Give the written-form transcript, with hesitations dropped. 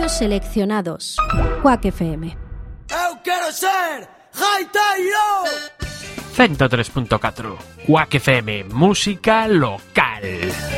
Premios seleccionados. Quack FM. Eu quero ser gaiteiro! 103.4 Quack FM, música local.